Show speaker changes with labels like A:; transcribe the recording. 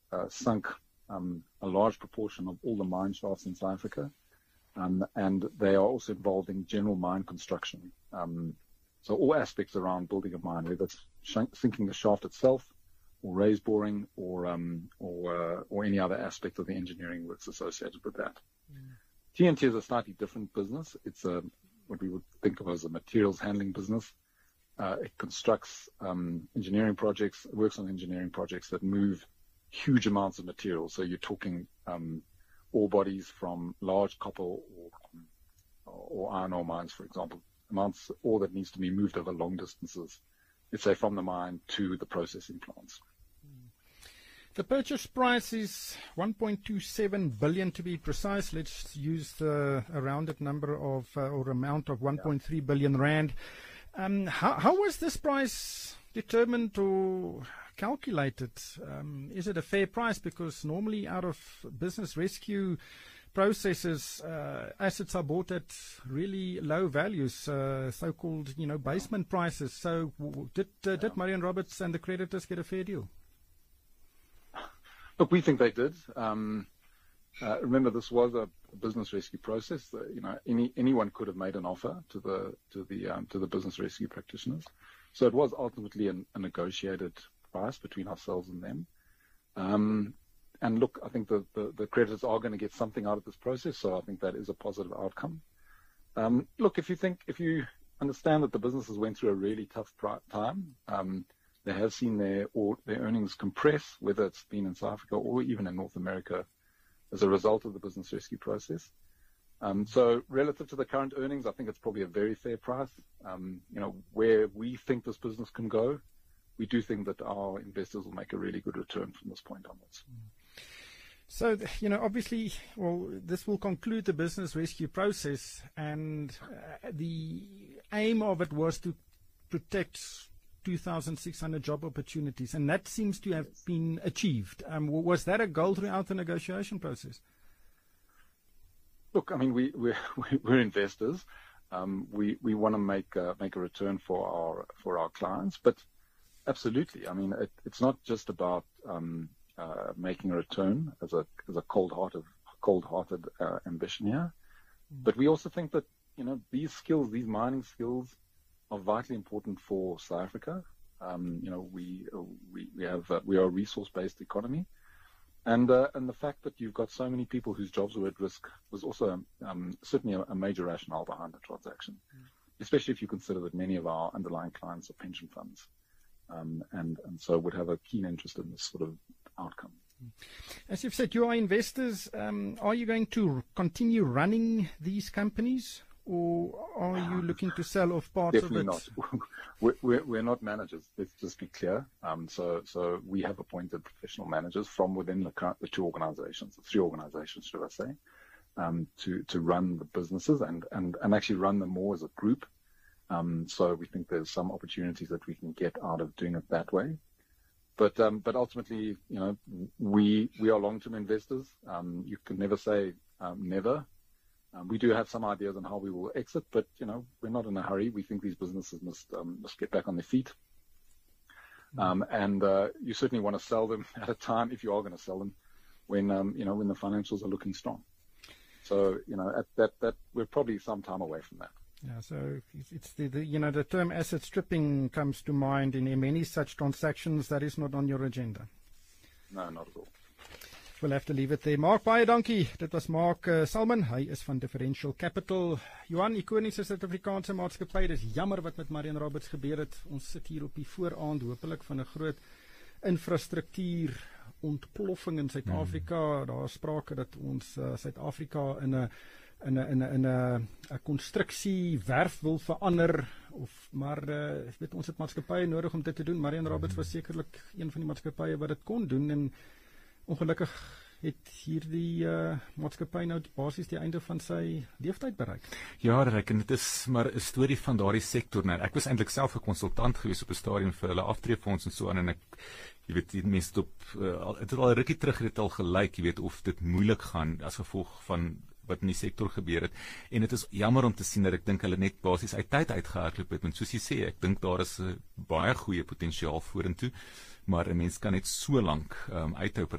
A: sunk a large proportion of all the mine shafts in South Africa, and they are also involved in general mine construction. So all aspects around building a mine, whether it's sinking the shaft itself, or raise boring, or any other aspect of the engineering works associated with that. TNT is a slightly different business. It's what we would think of as a materials handling business. It constructs engineering projects, works on engineering projects that move huge amounts of material. So you're talking ore bodies from large copper or iron ore mines, for example, amounts of ore that needs to be moved over long distances, let's say from the mine to the processing plants.
B: The purchase price is 1.27 billion to be precise. Let's use a rounded number of or amount of 1.3 billion rand. How was this price determined or calculated? Is it a fair price? Because normally out of business rescue processes, assets are bought at really low values, so-called, basement prices. So did Marion Roberts and the creditors get a fair deal?
A: Look, we think they did. Remember, this was a business rescue process. Anyone could have made an offer to the business rescue practitioners. So it was ultimately a negotiated price between ourselves and them. And look, I think the creditors are going to get something out of this process. So I think that is a positive outcome. Look, if you understand that the businesses went through a really tough time, they have seen their earnings compress, whether it's been in South Africa or even in North America, as a result of the business rescue process. So relative to the current earnings, I think it's probably a very fair price. Where we think this business can go, we do think that our investors will make a really good return from this point onwards.
B: So, obviously, this will conclude the business rescue process, and the aim of it was to protect 2,600 job opportunities, and that seems to have been achieved. Was that a goal throughout the negotiation process?
A: Look, I mean, we're investors. We want to make a return for our clients, but absolutely. I mean, it's not just about making a return as a cold-hearted ambition here, but we also think that these skills, these mining skills, are vitally important for South Africa. We are a resource-based economy, and the fact that you've got so many people whose jobs were at risk was also certainly a major rationale behind the transaction, especially if you consider that many of our underlying clients are pension funds, and so would have a keen interest in this sort of outcome.
B: As you've said, you are investors. Are you going to continue running these companies, or are you looking to sell off parts of it?
A: Definitely not. We're not managers. Let's just be clear. So we have appointed professional managers from within the three organizations, should I say, to run the businesses and actually run them more as a group. So we think there's some opportunities that we can get out of doing it that way. But ultimately, we are long-term investors. You can never say never. We do have some ideas on how we will exit, but we're not in a hurry. We think these businesses must get back on their feet, and you certainly want to sell them at a time, if you are going to sell them, when the financials are looking strong. So at that we're probably some time away from that.
B: Yeah, so it's the term asset stripping comes to mind in many such transactions. That is not on your agenda.
A: No, not at all.
B: We'll have to leave it there. Mark, baie dankie. Dit was Mark Salman. Hy is van Differential Capital. Johan, ikoniese Suid-Afrikaanse maatskappy. Dis jammer wat met Marion Roberts gebeur het. Ons sit hier op die vooraand hopelik van 'n groot infrastruktuur ontploffing in Suid-Afrika. Daar is sprake dat ons Suid-Afrika in 'n konstruksiewerf wil verander, maar ons het maatskappye nodig om dit te doen. Marion Roberts was sekerlik een van die maatskappye wat dit kon doen, en ongelukkig het hierdie maatskappy nou basies die einde van sy leeftyd bereik.
C: Ja, dit is maar 'n storie van daardie sektor. Nou, ek was eintlik self 'n konsultant gewees op 'n stadium vir hulle aftreefonds en so aan, en ek die mense het al 'n rukkie terug het al gelyk, of dit moeilik gaan as gevolg van wat in die sektor gebeur het, en dit is jammer om te sien dat ek dink hulle net basies uit tyd uitgehardloop het, en soos jy sê, ek dink daar is baie goeie potensiaal vorentoe, maar 'n mens kan net so lank uithou